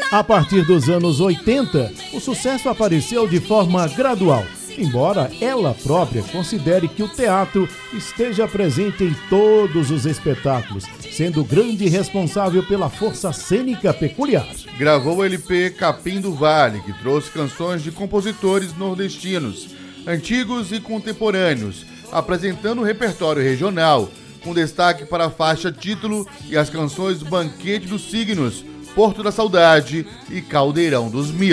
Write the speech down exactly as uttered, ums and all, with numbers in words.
A partir dos anos oitenta, o sucesso apareceu de forma gradual, embora ela própria considere que o teatro esteja presente em todos os espetáculos, sendo grande responsável pela força cênica peculiar. Gravou o L P Capim do Vale, que trouxe canções de compositores nordestinos, antigos e contemporâneos, apresentando o repertório regional, com destaque para a faixa título e as canções Banquete dos Signos, Porto da Saudade e Caldeirão dos Mitos.